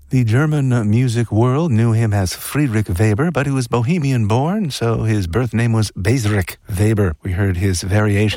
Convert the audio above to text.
The German music world knew him as Friedrich Weber, but he was Bohemian born, so his birth name was Bezrik Weber. We heard his variation